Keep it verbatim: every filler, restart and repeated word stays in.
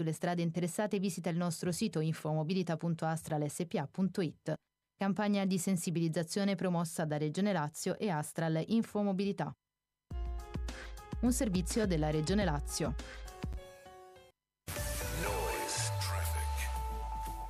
Sulle strade interessate visita il nostro sito infomobilità punto astral s p a punto i t. Campagna di sensibilizzazione promossa da Regione Lazio e Astral Infomobilità. Un servizio della Regione Lazio.